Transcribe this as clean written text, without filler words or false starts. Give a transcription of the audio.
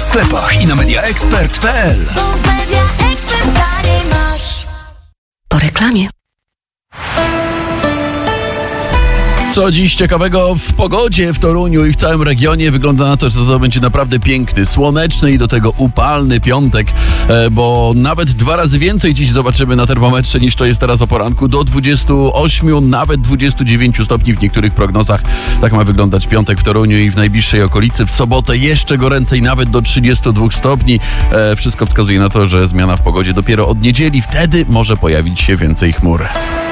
sklepach i na mediaexpert.pl. Po reklamie. Co dziś ciekawego w pogodzie w Toruniu i w całym regionie? Wygląda na to, że to będzie naprawdę piękny, słoneczny i do tego upalny piątek, bo nawet 2 razy więcej dziś zobaczymy na termometrze niż to jest teraz o poranku. Do 28, nawet 29 stopni w niektórych prognozach. Tak ma wyglądać piątek w Toruniu i w najbliższej okolicy. W sobotę jeszcze goręcej, nawet do 32 stopni. Wszystko wskazuje na to, że zmiana w pogodzie dopiero od niedzieli. Wtedy może pojawić się więcej chmur.